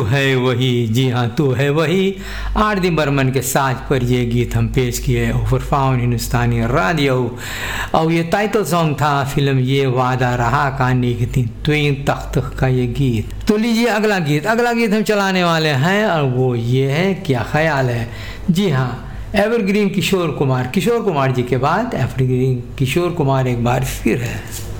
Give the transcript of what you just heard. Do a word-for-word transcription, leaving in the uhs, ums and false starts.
है वही, जी हाँ तू है वही। आर डी बर्मन के साज पर ये गीत हम पेश किए फरफाउन हिंदुस्तानी रेडियो। और ये टाइटल सॉन्ग था फिल्म ये वादा रहा कहानी की थी ट्वेन तख्त का ये गीत। तो लीजिए अगला गीत अगला गीत हम चलाने वाले हैं और वो ये है क्या ख्याल है। जी हाँ, एवरग्रीन किशोर कुमार किशोर कुमार जी के बाद एवरग्रीन किशोर कुमार एक बार फिर है।